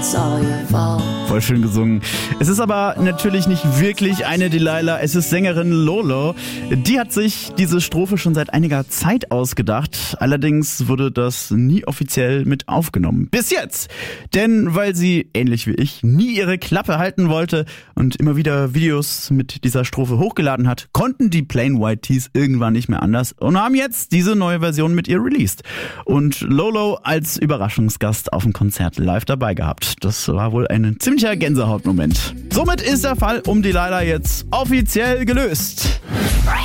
Voll schön gesungen. Es ist aber natürlich nicht wirklich eine Delilah, es ist Sängerin Lolo. Die hat sich diese Strophe schon seit einiger Zeit ausgedacht. Allerdings wurde das nie offiziell mit aufgenommen. Bis jetzt! Denn weil sie, ähnlich wie ich, nie ihre Klappe halten wollte und immer wieder Videos mit dieser Strophe hochgeladen hat, konnten die Plain White T's irgendwann nicht mehr anders und haben jetzt diese neue Version mit ihr released. Und Lolo als Überraschungsgast auf dem Konzert live dabei gehabt. Das war wohl ein ziemlicher Gänsehautmoment. Somit ist der Fall um Delilah jetzt offiziell gelöst.